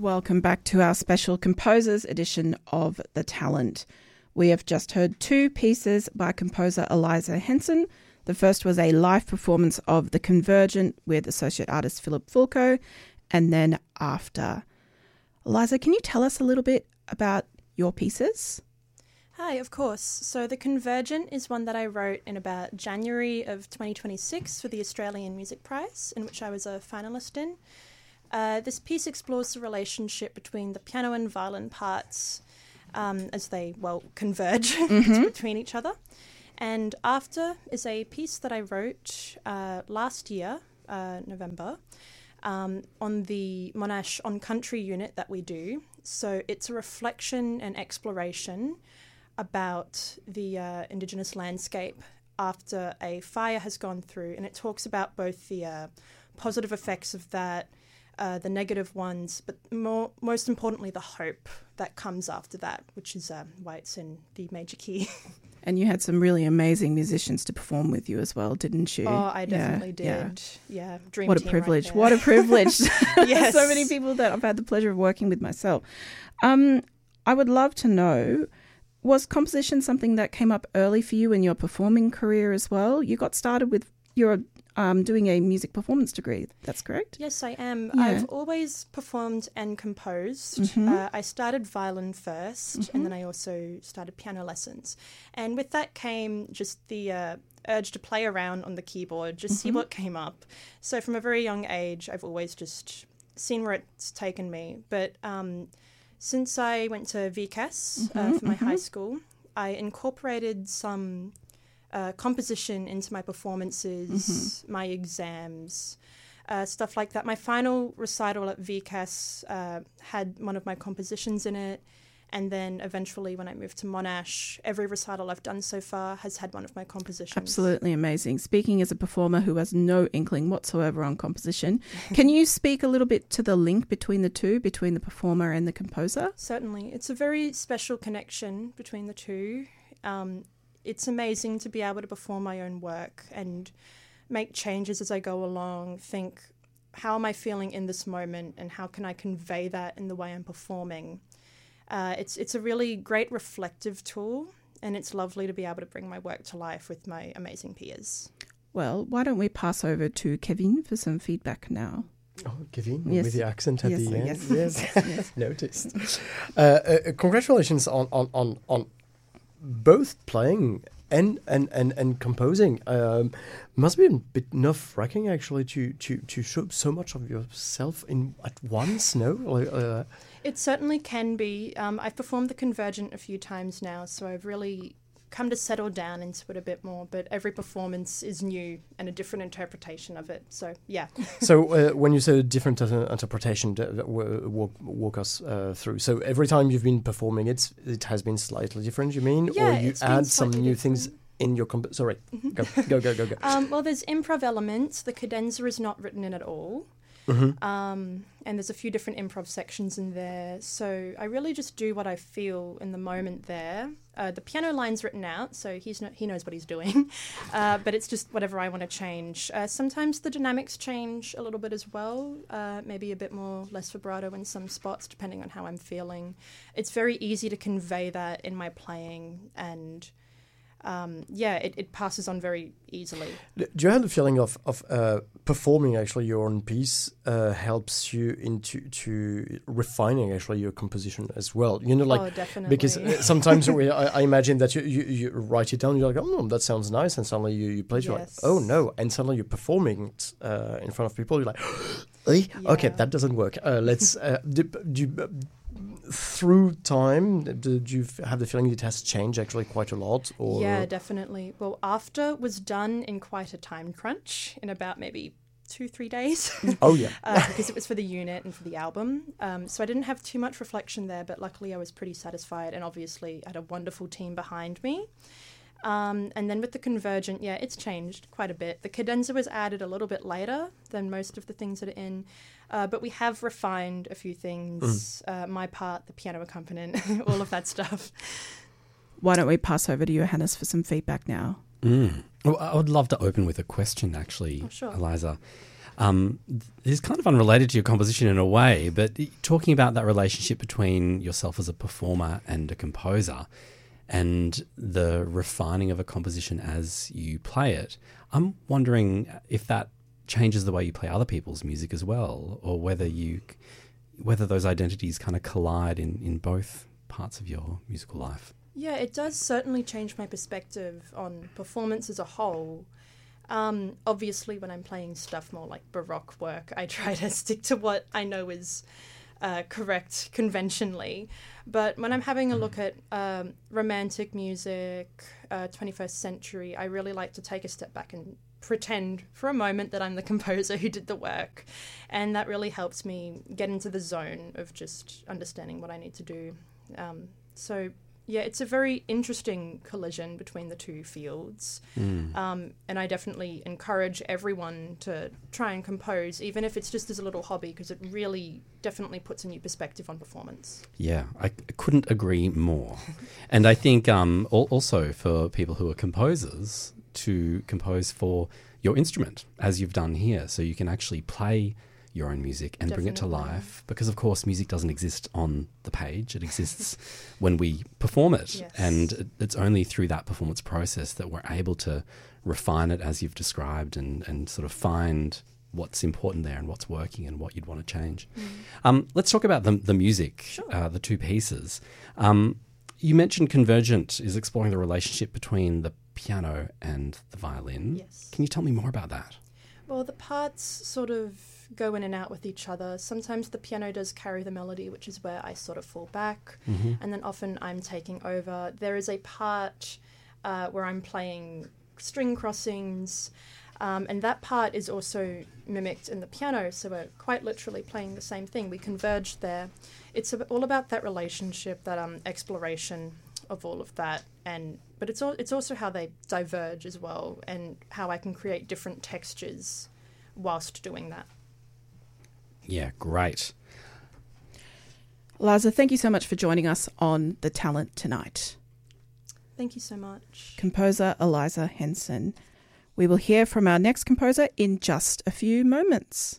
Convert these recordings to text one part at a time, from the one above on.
Welcome back to our special composers edition of The Talent. We have just heard two pieces by composer Eliza Henson. The first was a live performance of The Convergent with associate artist Philip Fulco, and then After. Eliza, can you tell us a little bit about your pieces? Hi, of course. So The Convergent is one that I wrote in about January of 2026 for the Australian Music Prize, in which I was a finalist in. This piece explores the relationship between the piano and violin parts as they, converge between each other. And After is a piece that I wrote last year, November, on the Monash On Country unit that we do. So it's a reflection and exploration about the Indigenous landscape after a fire has gone through. And it talks about both the positive effects of that, the negative ones, but most importantly, the hope that comes after that, which is why it's in the major key. And you had some really amazing musicians to perform with you as well, didn't you? Oh, I definitely did. Yeah, dream what a team privilege. right What a privilege. Yes. So many people that I've had the pleasure of working with myself. I would love to know, was composition something that came up early for you in your performing career as well? You got started with your doing a music performance degree, that's correct? Yes, I am. Yeah. I've always performed and composed. Mm-hmm. I started violin first, and then I also started piano lessons. And with that came just the urge to play around on the keyboard, just see what came up. So from a very young age, I've always just seen where it's taken me. But since I went to VCAS for my high school, I incorporated some composition into my performances, my exams, stuff like that. My final recital at VCAS had one of my compositions in it, and then eventually when I moved to Monash, every recital I've done so far has had one of my compositions. Absolutely amazing. Speaking as a performer who has no inkling whatsoever on composition, can you speak a little bit to the link between the two, between the performer and the composer? Certainly. It's a very special connection between the two. It's amazing to be able to perform my own work and make changes as I go along, think, how am I feeling in this moment and how can I convey that in the way I'm performing? It's a really great reflective tool, and it's lovely to be able to bring my work to life with my amazing peers. Well, why don't we pass over to Kevin for some feedback now? Oh, Kevin, Yes. with the accent at Yes, the end. yes. Yes, noticed. Congratulations on both playing and composing. Must be a bit nerve-wracking actually to show so much of yourself at once. No, It certainly can be. I've performed The Convergent a few times now, so I've really come to settle down into it a bit more. But every performance is new and a different interpretation of it. So yeah. So when you say a different interpretation, walk us through. So every time you've been performing, it has been slightly different. You mean, Yeah, or you it's been add some slightly new different. things in your sorry. Go. Well, there's improv elements. The cadenza is not written in at all. And there's a few different improv sections in there. So I really just do what I feel in the moment there. The piano line's written out, so he knows what he's doing. But it's just whatever I want to change. Sometimes the dynamics change a little bit as well. Maybe a bit more, less vibrato in some spots, depending on how I'm feeling. It's very easy to convey that in my playing, and it passes on very easily. Do you have the feeling of performing actually your own piece helps you into refining actually your composition as well? You know, like, oh, definitely. because sometimes I imagine that you write it down, you're like, oh, that sounds nice, and suddenly you play it, you're like, Yes. oh no, and suddenly you're performing it in front of people, you're like, okay, that doesn't work. Let's through time, did you have the feeling it has changed actually quite a lot? Or? Yeah, definitely. Well, After was done in quite a time crunch, in about maybe 2-3 days. Oh, yeah. Because it was for the unit and for the album. So I didn't have too much reflection there, but luckily I was pretty satisfied, and obviously I had a wonderful team behind me. And then with The Convergent, it's changed quite a bit. The cadenza was added a little bit later than most of the things that are in, but we have refined a few things, my part, the piano accompaniment, all of that stuff. Why don't we pass over to Johannes for some feedback now? Well, I would love to open with a question, actually, Oh, sure. Eliza. This is kind of unrelated to your composition in a way, but talking about that relationship between yourself as a performer and a composer and the refining of a composition as you play it, I'm wondering if that changes the way you play other people's music as well, or whether those identities kind of collide in both parts of your musical life. Yeah, it does certainly change my perspective on performance as a whole. Obviously, when I'm playing stuff more like Baroque work, I try to stick to what I know is correct conventionally. But when I'm having a look at Romantic music, 21st century, I really like to take a step back and pretend for a moment that I'm the composer who did the work. And that really helps me get into the zone of just understanding what I need to do. So, yeah, it's a very interesting collision between the two fields. And I definitely encourage everyone to try and compose, even if it's just as a little hobby, because it really definitely puts a new perspective on performance. Yeah, I couldn't agree more. And I think also for people who are composers, to compose for your instrument, as you've done here, so you can actually play your own music and bring it to life, because of course music doesn't exist on the page, it exists when we perform it. Yes. And it's only through that performance process that we're able to refine it as you've described and sort of find what's important there and what's working and what you'd want to change. Let's talk about the music. Sure. The two pieces. You mentioned Convergent is exploring the relationship between the piano and the violin. Yes. Can you tell me more about that? Well, the parts sort of go in and out with each other. Sometimes the piano does carry the melody, which is where I sort of fall back, and then often I'm taking over. There is a part where I'm playing string crossings, and that part is also mimicked in the piano, so we're quite literally playing the same thing. We converged there. It's all about that relationship, that exploration of all of that, but it's also how they diverge as well, and how I can create different textures whilst doing that. Yeah, great. Eliza, thank you so much for joining us on The Talent tonight. Thank you so much. Composer Eliza Henson. We will hear from our next composer in just a few moments.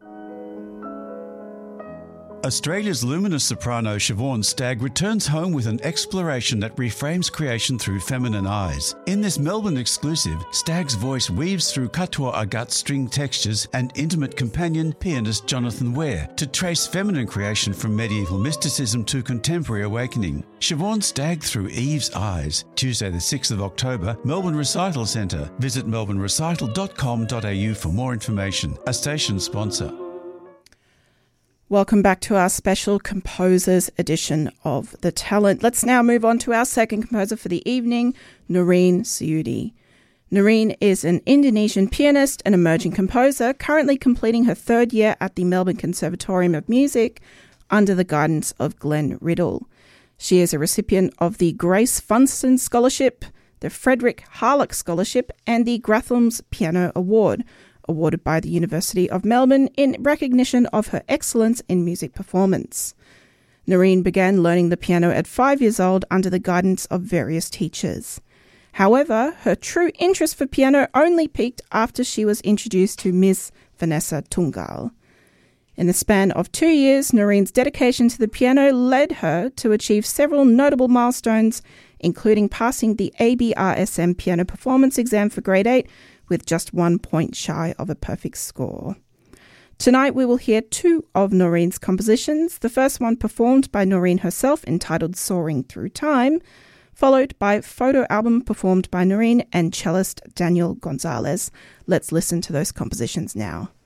Australia's luminous soprano Siobhan Stagg returns home with an exploration that reframes creation through feminine eyes. In this Melbourne exclusive, Stagg's voice weaves through Katoa Agat string textures and intimate companion pianist Jonathan Ware to trace feminine creation from medieval mysticism to contemporary awakening. Siobhan Stagg through Eve's eyes. Tuesday the 6th of October, Melbourne Recital Centre. Visit melbournerecital.com.au for more information. A station sponsor. Welcome back to our special Composers edition of The Talent. Let's now move on to our second composer for the evening, Noreen Suyudi. Noreen is an Indonesian pianist and emerging composer, currently completing her third year at the Melbourne Conservatorium of Music under the guidance of Glenn Riddle. She is a recipient of the Grace Funston Scholarship, the Frederick Harlock Scholarship, and the Gratham's Piano Award, awarded by the University of Melbourne in recognition of her excellence in music performance. Noreen began learning the piano at 5 years old under the guidance of various teachers. However, her true interest for piano only peaked after she was introduced to Miss Vanessa Tunggal. In the span of 2 years, Noreen's dedication to the piano led her to achieve several notable milestones, including passing the ABRSM Piano Performance Exam for Grade 8 with just 1 point shy of a perfect score. Tonight we will hear two of Noreen's compositions, the first one performed by Noreen herself entitled Soaring Through Time, followed by photo album performed by Noreen and cellist Daniel Gonzalez. Let's listen to those compositions now.